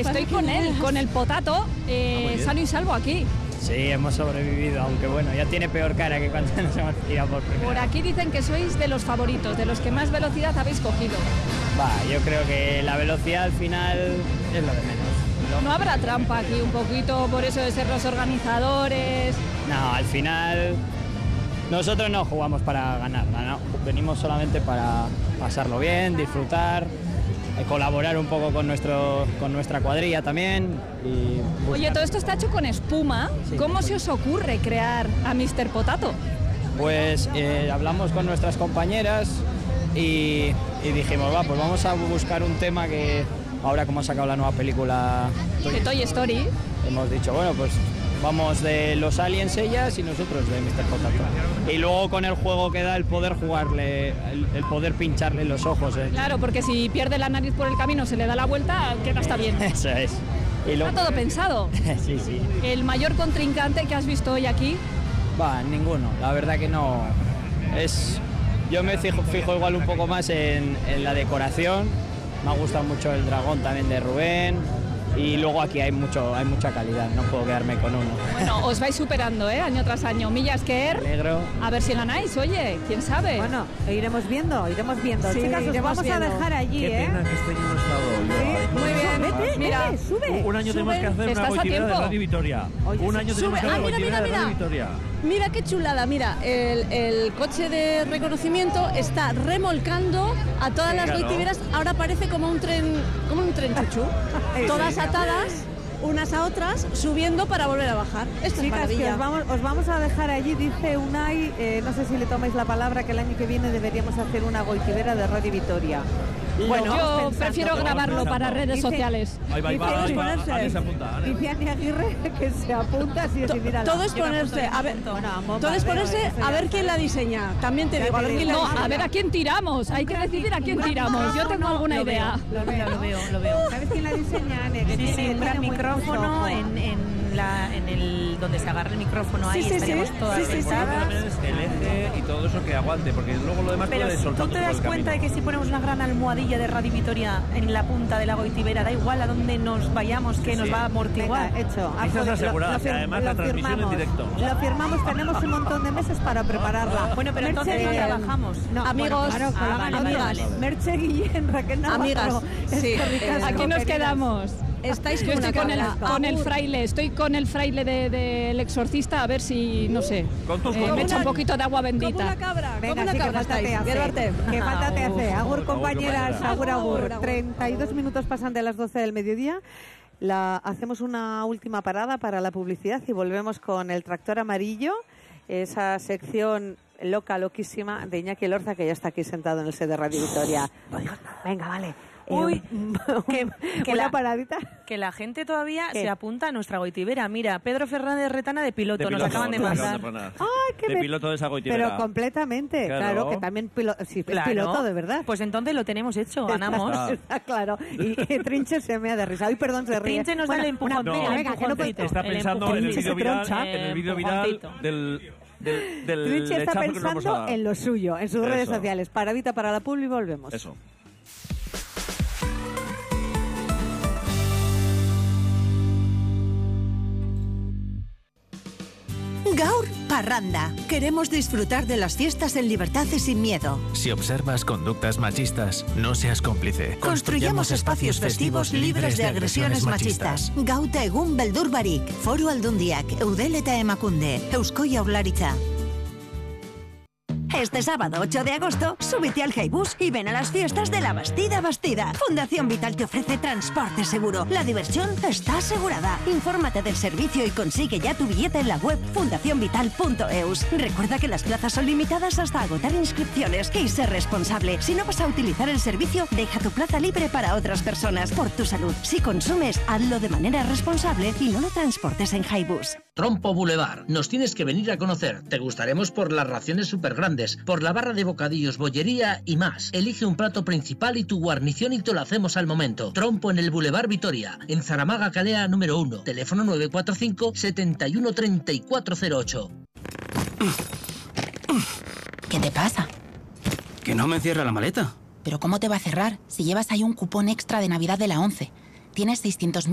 estoy con él, con el Potato, sano y salvo aquí. Sí, hemos sobrevivido, aunque bueno, ya tiene peor cara que cuando nos hemos tirado por primera. Por aquí dicen que sois de los favoritos, de los que más velocidad habéis cogido. Yo creo que la velocidad al final es lo de menos. ¿No habrá trampa aquí un poquito por eso de ser los organizadores? No, al final nosotros no jugamos para ganar, no, venimos solamente para pasarlo bien, disfrutar, colaborar un poco con nuestra cuadrilla también. Oye, todo esto está hecho con espuma. Sí, ¿cómo se os ocurre crear a Mr. Potato? Pues hablamos con nuestras compañeras y dijimos, pues vamos a buscar un tema que ahora, como ha sacado la nueva película de Toy Story, hemos dicho, bueno, pues vamos de los aliens ellas y nosotros de Mr. Potato. Y luego con el juego que da el poder jugarle, el poder pincharle los ojos. Claro, porque si pierde la nariz por el camino, se le da la vuelta, queda hasta bien. Eso es. Está todo pensado. Sí. ¿El mayor contrincante que has visto hoy aquí? Ninguno. La verdad que no. Yo me fijo igual un poco más en la decoración. Me ha gustado mucho el dragón también de Rubén. Y luego aquí hay mucha calidad, no puedo quedarme con uno. Bueno, os vais superando, año tras año. Millas que a ver si ganáis, oye, quién sabe. Bueno, iremos viendo. Sí, chicas, os vamos a dejar allí, Qué pena que esté en un estado. Muy bien, mira, sube. Un año tenemos que hacer una goitibera de Radio Vitoria. Un año tenemos que hacer una goitibera de Radio Vitoria. Mira qué chulada, mira, el coche de reconocimiento está remolcando a todas las goitiberas, ahora parece como un tren chuchu, todas atadas unas a otras, subiendo para volver a bajar. Esto es maravilla. Os vamos a dejar allí, dice Unai, no sé si le tomáis la palabra, que el año que viene deberíamos hacer una goitibera de Radio Vitoria. Bueno, yo prefiero grabarlo para redes sociales. Ahí va, Ani se apunta. Dice Ani Aguirre que se apunta, todo es ponerse, a ver quién la diseña. También te digo, a ver a quién tiramos. Hay que decidir a quién tiramos. Yo tengo alguna idea. Lo veo. ¿Sabes quién la diseña, Ani? Sí, un gran micrófono en el donde se agarra el micrófono, ahí estaríamos todas sentadas. El eje y todo eso que aguante, porque luego lo demás puede soltar. Pero ¿tú te das cuenta de que si ponemos una gran almohadilla de Radio Vitoria en la punta de la goitibera, da igual a dónde nos vayamos, que nos va a amortiguar? Venga, hecho. Esa es asegurada, y además la transmisión en directo. Lo firmamos, tenemos un montón de meses para prepararla. Bueno, pero entonces no trabajamos. No, amigos, amigas. Merche, Guillén, Raquel Navarro. Amigas, sí. Aquí nos quedamos. Estáis Yo estoy con el fraile, del exorcista, a ver si, no sé, me echa un poquito de agua bendita. Como una cabra, venga, sí, que falta te hace. Que falta te hace. Agur, compañeras, agur. 32 minutos pasan de las 12 del mediodía. Hacemos una última parada para la publicidad y volvemos con el tractor amarillo, esa sección loquísima de Iñaki Elorza, que ya está aquí sentado en el set de Radio Vitoria. No digas nada. Venga, vale. Una paradita. Que la gente todavía se apunta a nuestra goitibera. Mira, Pedro Fernández Retana de piloto, nos acaban de mandar. De piloto de esa goitibera. Pero completamente, claro que también es piloto de verdad. Pues entonces lo tenemos hecho, ganamos. Claro, y Trinche se me ha de risa. Ay, perdón, se ríe. Trinche nos da el empujón. Venga, que no puede. Está pensando en el vídeo viral del Trinche está pensando en lo suyo, en sus redes sociales. Paradita para la publi y volvemos. Eso. Gaur Parranda. Queremos disfrutar de las fiestas en libertad y sin miedo. Si observas conductas machistas, no seas cómplice. Construyamos espacios festivos libres de agresiones machistas. Gauta egun beldur barik. Foru Aldundiak, Eudel eta Emakunde, Eusko Jaurlaritza. Este sábado 8 de agosto, súbete al Haibus y ven a las fiestas de la Bastida. Fundación Vital te ofrece transporte seguro. La diversión está asegurada. Infórmate del servicio y consigue ya tu billete en la web fundacionvital.eus. Recuerda que las plazas son limitadas hasta agotar inscripciones. Y sé responsable. Si no vas a utilizar el servicio, deja tu plaza libre para otras personas. Por tu salud. Si consumes, hazlo de manera responsable y no lo transportes en Haibus. Trompo Boulevard. Nos tienes que venir a conocer. Te gustaremos por las raciones súper grandes, por la barra de bocadillos, bollería y más. Elige un plato principal y tu guarnición y te lo hacemos al momento. Trompo en el Boulevard Vitoria, en Zaramaga Calea número 1. Teléfono 945 71 3408. ¿Qué te pasa? Que no me cierra la maleta. ¿Pero cómo te va a cerrar si llevas ahí un cupón extra de Navidad de la 11? Tienes 600.000